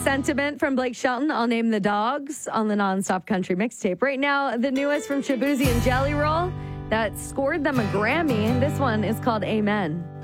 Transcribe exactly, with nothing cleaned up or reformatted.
sentiment from Blake Shelton. I'll name the dogs on the Nonstop Country mixtape. Right now, the newest from Shaboozey and Jelly Roll that scored them a Grammy. This one is called Amen.